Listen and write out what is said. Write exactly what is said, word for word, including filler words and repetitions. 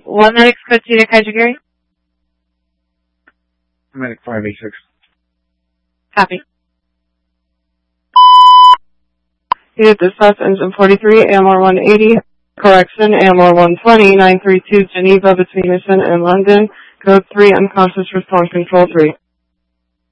One medic code to Kaijigiri. Medic five eight six. Copy. Unit dispatch engine forty-three, A M R one eighty, correction, A M R one twenty, nine three two Geneva between Mission and London, code three, unconscious, respond control three.